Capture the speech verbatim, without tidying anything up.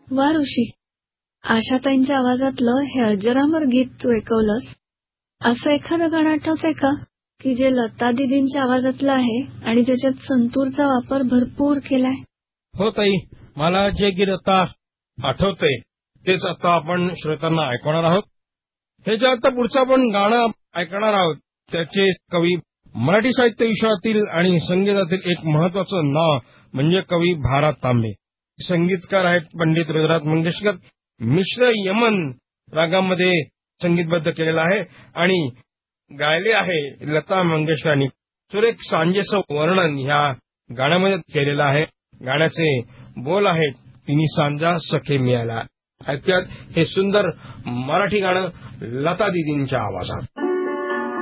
वा ऋषी, आशाताईंच्या आवाजातलं हे अजरामर गीत तू ऐकवलंस. असं एखादं गाणं आठवतंय का की जे लता दिदींच्या आवाजातलं आहे आणि ज्याच्यात संतूरचा वापर भरपूर केलाय? हो ताई, मला जे गीत आता आठवतंय तेच आता आपण श्रोत्यांना ऐकवणार आहोत. हे जे आता पुढचं आपण गाणं ऐकणार आहोत त्याचे कवी मराठी साहित्य विश्वातील आणि संगीतातील एक महत्वाचं नाव म्हणजे कवी भा. तांबे. संगीतकार आहेत पंडित हृदयनाथ मंगेशकर. मिश्र यमन रागामध्ये संगीतबद्ध केलेलं आहे आणि गायले आहे लता मंगेशकरांनी. सुरेख सांजेचं वर्णन ह्या गाण्यामध्ये केलेलं आहे. गाण्याचे बोल आहेत तिन्ही सांजा सखे मिळाला. ऐकूयात हे सुंदर मराठी गाणं लता दिदींच्या आवाजात.